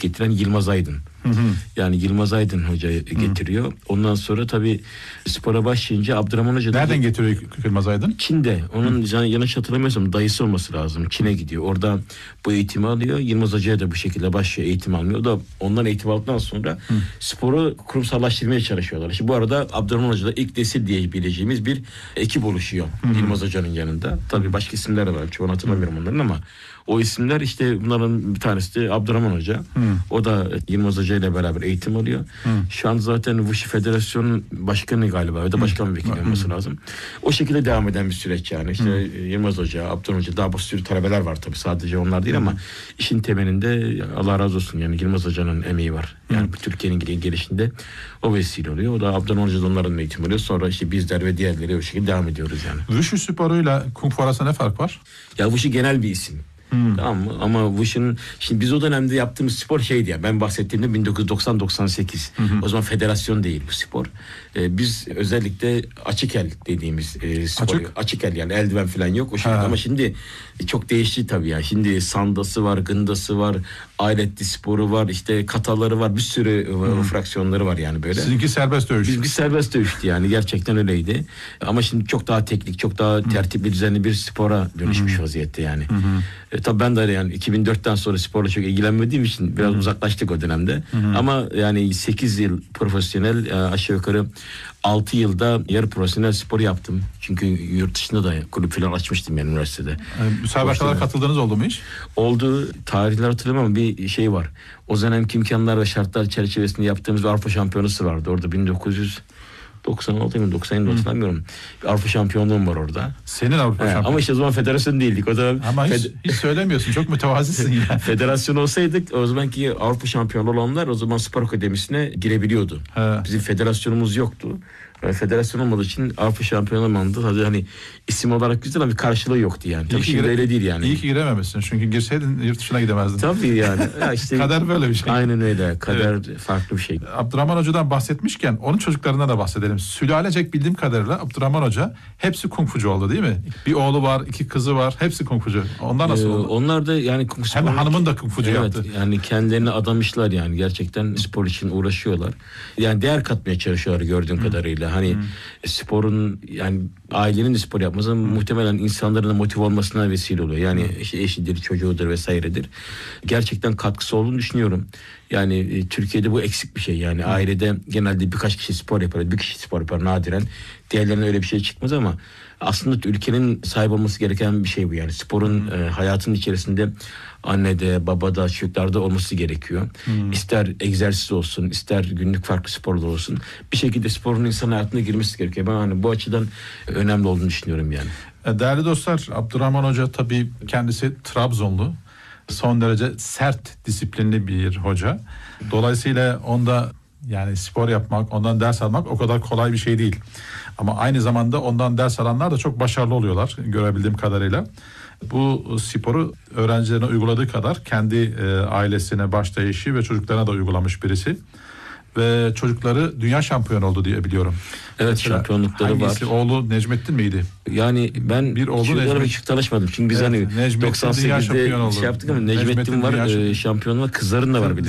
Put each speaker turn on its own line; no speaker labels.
getiren Yılmaz Aydın. Yani Yılmaz Aydın hocayı getiriyor. Ondan sonra tabii spora başlayınca Abdurrahman Hoca...
Nereden getiriyor Yılmaz Aydın?
Çin'de. Onun yanlış hatırlamıyorsam dayısı olması lazım. Çin'e gidiyor. Orada bu eğitimi alıyor. Yılmaz Hoca'ya da bu şekilde başlıyor, eğitim almıyor. O da ondan eğitim aldıktan sonra sporu kurumsallaştırmaya çalışıyorlar. Şimdi bu arada Abdurrahman Hoca'da ilk nesil diyebileceğimiz bir ekip oluşuyor. Yılmaz Hoca'nın yanında. Tabii başka isimler var. Çoğunu hatırlamıyorum onların ama o isimler işte bunların bir tanesi de Abdurrahman Hoca. O da Yılmaz Hoca ile beraber eğitim alıyor. Şu an zaten Wushu Federasyonu Başkanı galiba. O da başkan vekili olması lazım. O şekilde devam eden bir süreç yani. İşte Yılmaz Hoca, Abdurrahman Hoca, daha bir sürü talebeler var tabii. Sadece onlar değil ama işin temelinde Allah razı olsun yani Yılmaz Hoca'nın emeği var. Yani Türkiye'nin gelişinde o vesile oluyor. O da Abdurrahman Hoca da onların eğitim alıyor. Sonra işte bizler ve diğerleri o şekilde devam ediyoruz yani.
Wushu sporuyla Kung Fu arasında ne fark var?
Ya Wushu genel bir isim. Tamam mı? Ama Wushu'nun şimdi biz o dönemde yaptığımız spor şeydi ya, ben bahsettiğimde 1990-98. O zaman federasyon değil bu spor. Biz özellikle açık el dediğimiz spor. Açık el yani eldiven falan yok o şekilde. Ama şimdi çok değişti tabii ya. Şimdi sandası var, gındası var, aletli sporu var, işte kataları var, bir sürü fraksiyonları var yani böyle.
Sizinki serbest dövüş.
Bizimki serbest dövüştü yani, gerçekten öyleydi. Ama şimdi çok daha teknik, çok daha tertipli, düzenli bir spora dönüşmüş vaziyette yani. Tabii ben de yani 2004'ten sonra sporla çok ilgilenmediğim için biraz uzaklaştık o dönemde. Ama yani 8 yıl profesyonel, aşağı yukarı 6 yılda yarı profesyonel spor yaptım. Çünkü yurt dışında da kulüp falan açmıştım yani üniversitede.
Müsabakalara katıldığınız oldu mu hiç?
Oldu. Tarihler hatırlamam ama bir şey var. O dönemki imkanlar ve şartlar çerçevesinde yaptığımız bir Avrupa Şampiyonası vardı. Orada 1996 mı 97 hatırlamıyorum. Avrupa şampiyonluğum var orada.
Senin Avrupa şampiyonu.
Ama işte o zaman federasyon değildik. O da
ama hiç söylemiyorsun. Çok mütevazisin ya.
Federasyon olsaydık o zamanki Avrupa şampiyonu olanlar o zaman spor akademisine girebiliyordu. Bizim federasyonumuz yoktu. Federasyon olmadığı için Avrupa şampiyonu olmadı. Hadi hani isim olarak güzel ama bir karşılığı yoktu yani. Tabii şimdi öyle değil yani.
İyi ki girememişsin. Çünkü girseydin yurt dışına gidemezdin.
Tabii yani. Ya işte
kader böyle bir şey.
Aynen öyle. Kader farklı bir şey.
Abdurrahman Hoca'dan bahsetmişken onun çocuklarından da bahsedelim. Sülalecek bildiğim kadarıyla Abdurrahman Hoca hepsi kung fucu oldu değil mi? Bir oğlu var, 2 kızı var. Hepsi kung fucu. Onlar nasıl oldu?
Onlar da yani kung fu.
Hem hanımın da kung fucu yaptı.
Yani kendilerini adamışlar yani. Gerçekten spor için uğraşıyorlar. Yani değer katmaya çalışıyorlar gördüğüm kadarıyla. Hani sporun yani ailenin de spor yapması muhtemelen insanların da motive olmasına vesile oluyor. Yani işte eşidir, çocuğudur vesairedir. Gerçekten katkısı olduğunu düşünüyorum. Yani Türkiye'de bu eksik bir şey. Yani ailede genelde birkaç kişi spor yapar, bir kişi spor yapar nadiren. Diğerlerine öyle bir şey çıkmaz ama aslında ülkenin sahip olması gereken bir şey bu. Yani sporun hayatın içerisinde annede, babada, çocuklarda olması gerekiyor. İster egzersiz olsun, ister günlük farklı sporlar olsun. Bir şekilde sporun insan hayatına girmesi gerekiyor. Ben hani bu açıdan önemli olduğunu düşünüyorum yani.
Değerli dostlar, Abdurrahman Hoca tabii kendisi Trabzonlu. Son derece sert, disiplinli bir hoca. Dolayısıyla onda yani spor yapmak, ondan ders almak o kadar kolay bir şey değil. Ama aynı zamanda ondan ders alanlar da çok başarılı oluyorlar görebildiğim kadarıyla. Bu sporu öğrencilerine uyguladığı kadar kendi ailesine, başta eşi ve çocuklarına da uygulamış birisi. Ve çocukları dünya şampiyonu oldu diye biliyorum.
Evet,
mesela
şampiyonlukları
hangisi,
var.
Oğlu Necmettin miydi?
Yani ben
bir oğlu
çocuklarla hiç tanışmadım. Çünkü biz
evet,
hani
Necmettin
98'de şey yaptık ama Necmettin var, şampiyonu var, kızların da var bir de.